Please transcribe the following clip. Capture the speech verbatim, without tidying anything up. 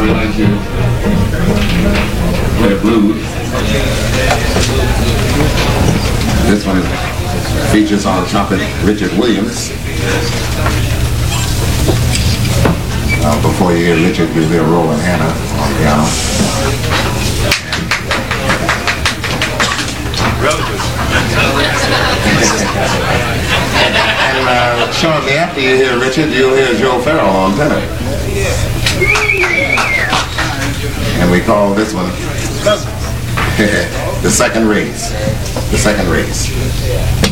we like to play blues. This one features on trumpet Richard Williams. Uh, before you hear Richard, you'll hear Roland Hanna on piano. And uh, shortly after you hear Richard, you'll hear Joe Farrell on tenor. And we call this one the second race. The second race.